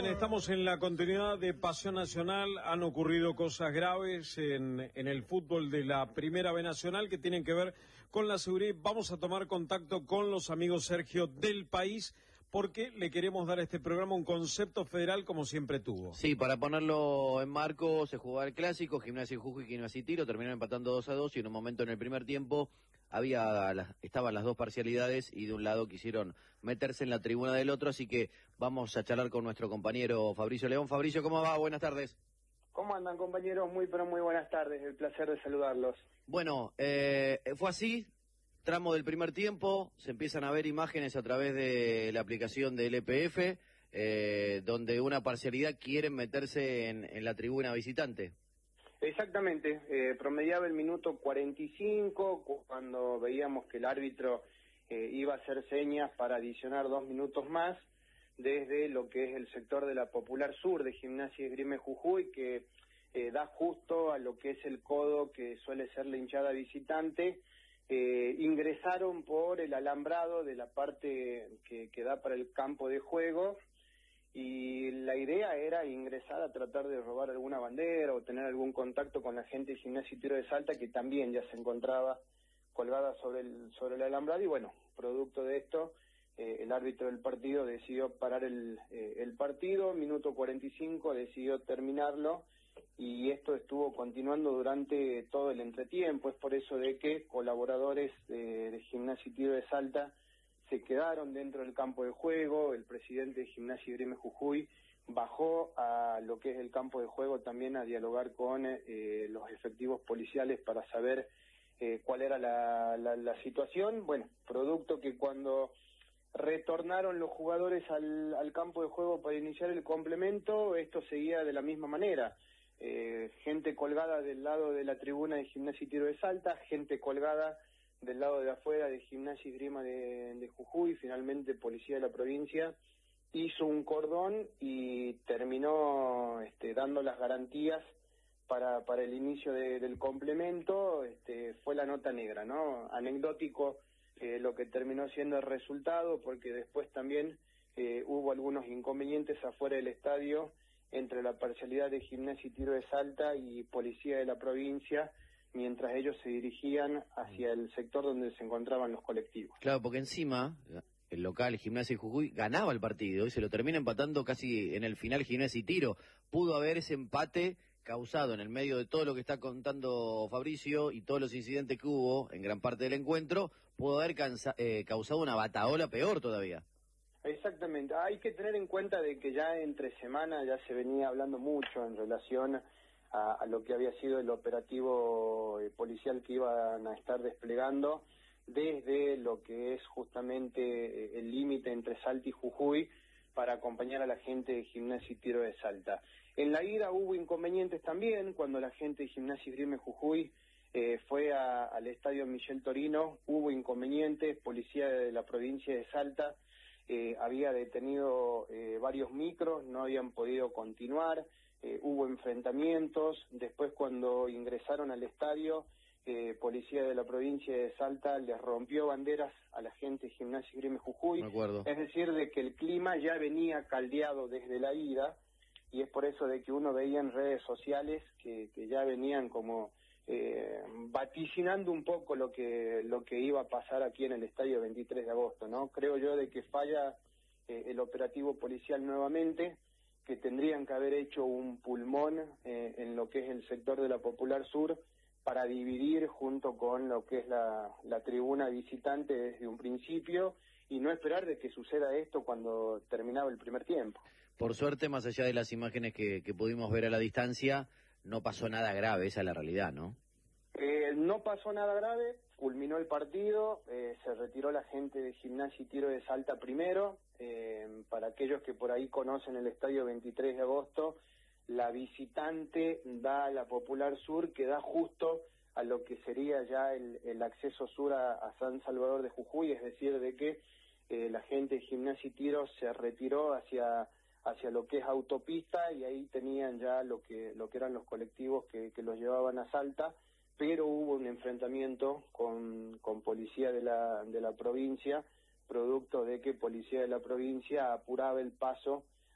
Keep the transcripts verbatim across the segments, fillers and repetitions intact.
Bien, estamos en la continuidad de Pasión Nacional. Han ocurrido cosas graves en, en el fútbol de la Primera B Nacional que tienen que ver con la seguridad. Vamos a tomar contacto con los amigos, Sergio, del País, porque le queremos dar a este programa un concepto federal como siempre tuvo. Sí, para ponerlo en marco, se jugaba el clásico, Gimnasia y Jujuy, Gimnasia y Tiro, terminaron empatando dos a dos y en un momento en el primer tiempo había las, estaban las dos parcialidades y de un lado quisieron meterse en la tribuna del otro, así que vamos a charlar con nuestro compañero Fabricio León. Fabricio, ¿cómo va? Buenas tardes. ¿Cómo andan, compañeros? Muy, pero muy buenas tardes, el placer de saludarlos. Bueno, eh, fue así. Tramo del primer tiempo, se empiezan a ver imágenes a través de la aplicación del E P F, eh, donde una parcialidad quieren meterse en, en la tribuna visitante. Exactamente, eh, promediaba el minuto cuarenta y cinco, cuando veíamos que el árbitro eh, iba a hacer señas para adicionar dos minutos más, desde lo que es el sector de la Popular Sur de Gimnasia y Esgrima Jujuy, que eh, da justo a lo que es el codo que suele ser la hinchada visitante. Eh, ingresaron por el alambrado de la parte que, que da para el campo de juego, y la idea era ingresar a tratar de robar alguna bandera o tener algún contacto con la gente de Gimnasia y Tiro de Salta, que también ya se encontraba colgada sobre el, sobre el alambrado. Y bueno, producto de esto, eh, el árbitro del partido decidió parar el, eh, el partido, minuto cuarenta y cinco, decidió terminarlo, y esto estuvo continuando durante todo el entretiempo. Es por eso de que colaboradores de, de Gimnasia y Tiro de Salta se quedaron dentro del campo de juego. El presidente de Gimnasia y Esgrima Jujuy bajó a lo que es el campo de juego también a dialogar con eh, los efectivos policiales para saber eh, cuál era la, la, la situación. Bueno, producto que cuando retornaron los jugadores al, al campo de juego para iniciar el complemento, esto seguía de la misma manera. Eh, gente colgada del lado de la tribuna de Gimnasia y Tiro de Salta, gente colgada del lado de afuera de Gimnasia y Esgrima de, de Jujuy. Finalmente, Policía de la Provincia hizo un cordón y terminó este, dando las garantías para, para el inicio de, del complemento. Este, fue la nota negra, ¿no? Anecdótico eh, lo que terminó siendo el resultado, porque después también eh, hubo algunos inconvenientes afuera del estadio entre la parcialidad de Gimnasia y Tiro de Salta y Policía de la Provincia, mientras ellos se dirigían hacia el sector donde se encontraban los colectivos. Claro, porque encima el local Gimnasia y Jujuy ganaba el partido y se lo termina empatando casi en el final Gimnasia y Tiro. Pudo haber ese empate causado en el medio de todo lo que está contando Fabricio y todos los incidentes que hubo en gran parte del encuentro, pudo haber cansa, eh, causado una batahola peor todavía. Exactamente, hay que tener en cuenta de que ya entre semana ya se venía hablando mucho en relación a, a lo que había sido el operativo eh, policial que iban a estar desplegando desde lo que es justamente eh, el límite entre Salta y Jujuy para acompañar a la gente de Gimnasia y Tiro de Salta. En la ida hubo inconvenientes también, cuando la gente de Gimnasia y Esgrima Jujuy eh, fue a, al estadio Michel Torino, hubo inconvenientes. Policía de la Provincia de Salta Eh, había detenido eh, varios micros, no habían podido continuar, eh, hubo enfrentamientos. Después, cuando ingresaron al estadio, eh, Policía de la Provincia de Salta les rompió banderas a la gente de Gimnasia y Esgrima Jujuy. Me acuerdo. Es decir, de que el clima ya venía caldeado desde la ida, y es por eso de que uno veía en redes sociales que, que ya venían como Eh, vaticinando un poco lo que lo que iba a pasar aquí en el estadio veintitrés de agosto, ¿no? Creo yo de que falla eh, el operativo policial nuevamente, que tendrían que haber hecho un pulmón eh, en lo que es el sector de la Popular Sur para dividir junto con lo que es la, la tribuna visitante desde un principio, y no esperar de que suceda esto cuando terminaba el primer tiempo. Por suerte, más allá de las imágenes que, que pudimos ver a la distancia, no pasó nada grave, esa es la realidad, ¿no? Eh, no pasó nada grave, culminó el partido, eh, se retiró la gente de Gimnasia y Tiro de Salta primero. Eh, para aquellos que por ahí conocen el estadio veintitrés de agosto, la visitante da a la Popular Sur, que da justo a lo que sería ya el, el acceso sur a, a San Salvador de Jujuy, es decir, de que eh, la gente de Gimnasia y Tiro se retiró hacia hacia lo que es autopista, y ahí tenían ya lo que lo que eran los colectivos que, que los llevaban a Salta, pero hubo un enfrentamiento con, con Policía de la, de la Provincia, producto de que Policía de la Provincia apuraba el paso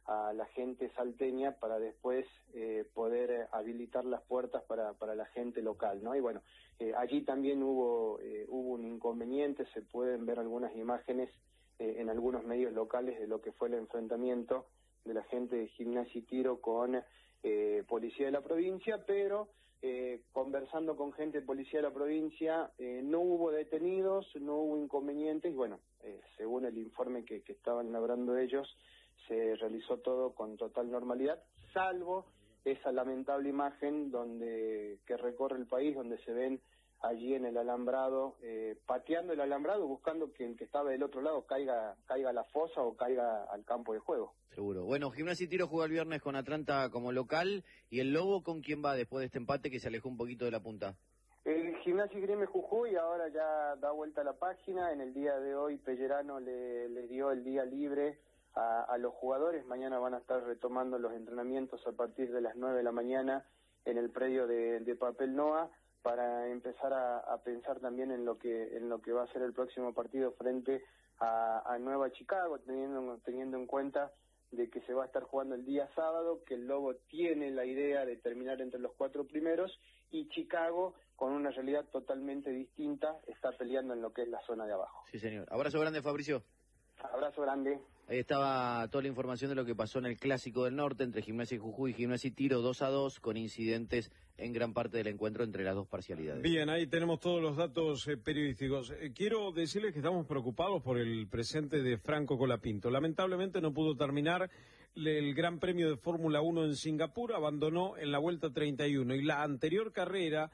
a la gente salteña para después eh, poder habilitar las puertas para, para la gente local, ¿no? Y bueno, eh, allí también hubo, eh, hubo un inconveniente, se pueden ver algunas imágenes eh, en algunos medios locales de lo que fue el enfrentamiento de la gente de Gimnasia y Tiro con eh, policía de la provincia, pero eh, conversando con gente de policía de la provincia eh, no hubo detenidos, no hubo inconvenientes, y bueno, eh, según el informe que, que estaban labrando ellos, se realizó todo con total normalidad, salvo esa lamentable imagen donde que recorre el país, donde se ven allí en el alambrado, eh, pateando el alambrado, buscando que el que estaba del otro lado caiga caiga a la fosa o caiga al campo de juego. Seguro. Bueno, Gimnasia y Tiro juega el viernes con Atlanta como local, y el Lobo, ¿con quién va después de este empate que se alejó un poquito de la punta? El Gimnasia y Gremio Jujuy ahora ya da vuelta a la página. En el día de hoy Pellerano le, le dio el día libre a, a los jugadores. Mañana van a estar retomando los entrenamientos a partir de las nueve de la mañana en el predio de, de Papel Noa, para empezar a, a pensar también en lo que en lo que va a ser el próximo partido frente a, a Nueva Chicago, teniendo teniendo en cuenta de que se va a estar jugando el día sábado, que el Lobo tiene la idea de terminar entre los cuatro primeros, y Chicago, con una realidad totalmente distinta, está peleando en lo que es la zona de abajo. Sí, señor. Abrazo grande, Fabricio. Abrazo grande. Ahí estaba toda la información de lo que pasó en el Clásico del Norte entre Gimnasia y Jujuy y Gimnasia y Tiro, dos a dos, con incidentes en gran parte del encuentro entre las dos parcialidades. Bien, ahí tenemos todos los datos eh, periodísticos. Eh, quiero decirles que estamos preocupados por el presente de Franco Colapinto. Lamentablemente no pudo terminar el Gran Premio de Fórmula uno en Singapur, abandonó en la vuelta treinta y uno, y la anterior carrera,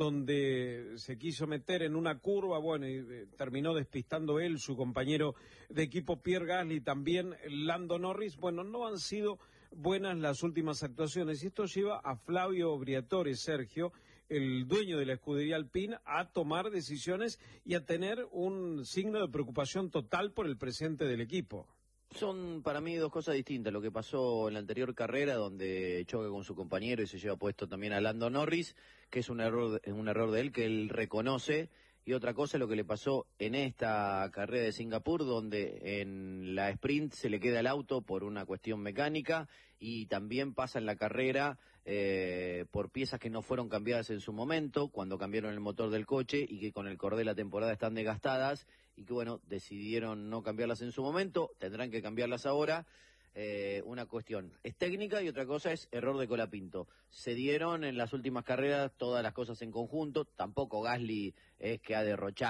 donde se quiso meter en una curva, bueno, y eh, terminó despistando él, su compañero de equipo Pierre Gasly, también Lando Norris. Bueno, no han sido buenas las últimas actuaciones, y esto lleva a Flavio Briatore, Sergio, el dueño de la escudería Alpine, a tomar decisiones y a tener un signo de preocupación total por el presente del equipo. Son para mí dos cosas distintas. Lo que pasó en la anterior carrera, donde choca con su compañero y se lleva puesto también a Lando Norris, que es un error, un error de él, que él reconoce. Y otra cosa, lo que le pasó en esta carrera de Singapur, donde en la sprint se le queda el auto por una cuestión mecánica, y también pasa en la carrera eh, por piezas que no fueron cambiadas en su momento, cuando cambiaron el motor del coche, y que con el correr de la temporada están desgastadas, y que bueno, decidieron no cambiarlas en su momento, tendrán que cambiarlas ahora. Eh, una cuestión es técnica y otra cosa es error de Colapinto. Se dieron en las últimas carreras todas las cosas en conjunto. Tampoco Gasly es que ha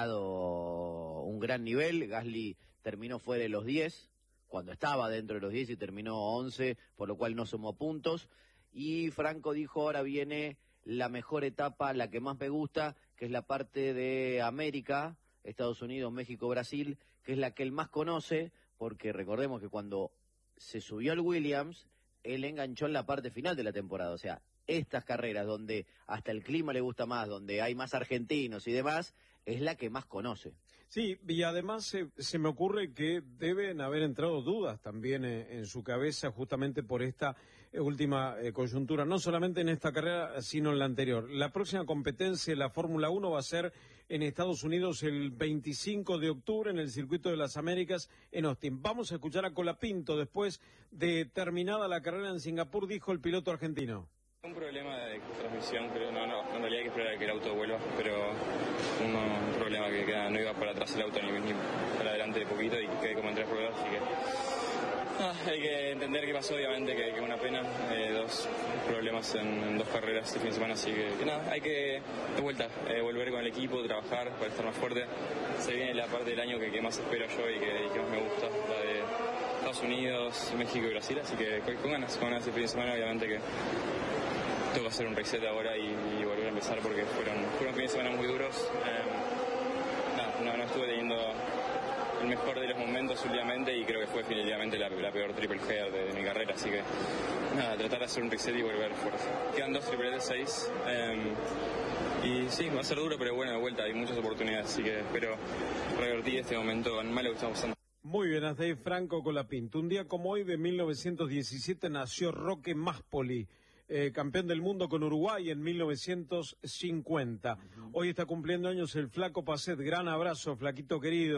derrochado un gran nivel. Gasly terminó fuera de los diez, cuando estaba dentro de los diez, y terminó once, por lo cual no sumó puntos. Y Franco dijo, ahora viene la mejor etapa, la que más me gusta, que es la parte de América, Estados Unidos, México, Brasil, que es la que él más conoce, porque recordemos que cuando se subió al Williams, él enganchó en la parte final de la temporada. O sea, estas carreras donde hasta el clima le gusta más, donde hay más argentinos y demás, es la que más conoce. Sí, y además se, se me ocurre que deben haber entrado dudas también en, en su cabeza justamente por esta eh, última eh, coyuntura, no solamente en esta carrera, sino en la anterior. La próxima competencia, la Fórmula uno, va a ser en Estados Unidos el veinticinco de octubre en el Circuito de las Américas en Austin. Vamos a escuchar a Colapinto después de terminada la carrera en Singapur, dijo el piloto argentino. Un problema de transmisión, pero no, no, en realidad hay que esperar a que el auto vuelva, pero uno, un problema que queda, no iba para atrás el auto ni, ni para adelante de poquito y quedé como en tres ruedas, así que ah, hay que entender qué pasó, obviamente, que es una pena, eh, dos problemas en, en dos carreras este fin de semana, así que, que nada, hay que de vuelta, eh, volver con el equipo, trabajar para estar más fuerte. Se viene la parte del año que, que más espero yo y que, y que más me gusta, la de Estados Unidos, México y Brasil, así que con, con ganas, con ganas este fin de semana, obviamente que tengo que hacer un reset ahora y, y volver a empezar porque fueron, fueron fines de semana muy duros. Eh, nada, no, no estuve teniendo el mejor de los momentos últimamente y creo que fue definitivamente la, la peor triple header de, de mi carrera, así que nada, tratar de hacer un reset y volver fuerte. Quedan dos triples de seis eh, y sí, va a ser duro, pero bueno, de vuelta hay muchas oportunidades, así que espero revertir este momento en malo que estamos pasando. Muy bien, hasta ahí Franco Colapinto. Un día como hoy de mil novecientos diecisiete nació Roque Máspoli, Eh, campeón del mundo con Uruguay en mil novecientos cincuenta. Uh-huh. Hoy está cumpliendo años el Flaco Pacet. Gran abrazo, Flaquito querido.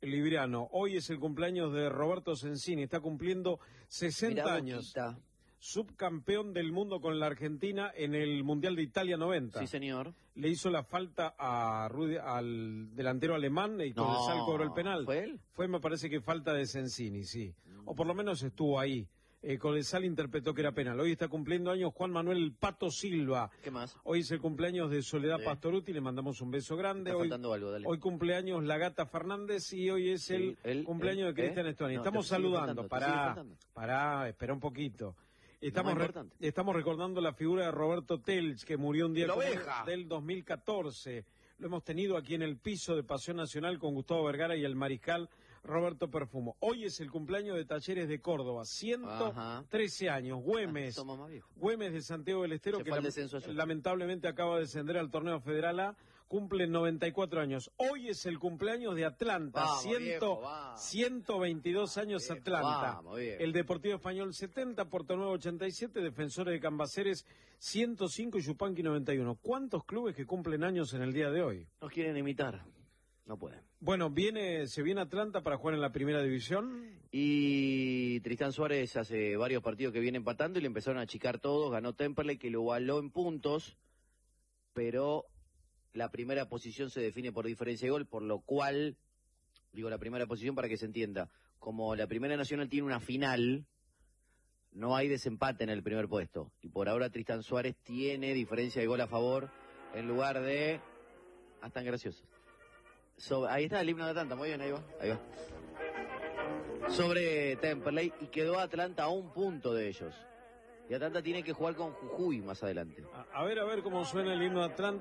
Libriano. Hoy es el cumpleaños de Roberto Sensini, está cumpliendo sesenta Mirá, años. Boquita. Subcampeón del mundo con la Argentina en el Mundial de Italia noventa. Sí, señor. Le hizo la falta a Rudi, al delantero alemán y No, Codesal cobró el penal. ¿fue él? Fue, me parece que falta de Sensini, sí. O por lo menos estuvo ahí. Eh, Codesal interpretó que era penal. Hoy está cumpliendo años Juan Manuel El Pato Silva. ¿Qué más? Hoy es el cumpleaños de Soledad Sí. Pastoruti, le mandamos un beso grande. Está Hoy, faltando algo, dale. hoy cumpleaños La Gata Fernández y hoy es Sí, el, el- cumpleaños el- de Cristian ¿eh? Estuani. No, Estamos te sigue saludando. faltando, te sigue Pará, faltando. pará, espera un poquito. Estamos, Lo más re- importante. estamos recordando la figura de Roberto Telch, que murió un día ¡La como oveja! del dos mil catorce. Lo hemos tenido aquí en el piso de Pasión Nacional con Gustavo Vergara y el mariscal Roberto Perfumo. Hoy es el cumpleaños de Talleres de Córdoba, ciento trece años. Güemes, Somos más viejos. Güemes de Santiago del Estero, Se que fue al lam- descenso ayer. lamentablemente acaba de descender al torneo Federal A, cumple noventa y cuatro años. Hoy es el cumpleaños de Atlanta, Vamos, cien, viejo, vamos. ciento veintidós años Viejo, Atlanta. vamos, viejo. El Deportivo Español setenta, Puerto Nuevo ochenta y siete, Defensores de Cambaceres ciento cinco y Yupanqui noventa y uno. ¿Cuántos clubes que cumplen años en el día de hoy? Nos quieren imitar. No pueden. Bueno, viene, se viene Atlanta para jugar en la primera división. Y Tristán Suárez hace varios partidos que viene empatando y le empezaron a achicar todos. Ganó Temperley, que lo igualó en puntos, pero la primera posición se define por diferencia de gol, por lo cual, digo la primera posición para que se entienda, como la Primera Nacional tiene una final, no hay desempate en el primer puesto. Y por ahora Tristán Suárez tiene diferencia de gol a favor en lugar de... Ah, están graciosos. So, ahí está el himno de Atlanta, muy bien, ahí va, ahí va. Sobre Temperley, y quedó Atlanta a un punto de ellos. Y Atlanta tiene que jugar con Jujuy más adelante. A, a ver, a ver cómo suena el himno de Atlanta.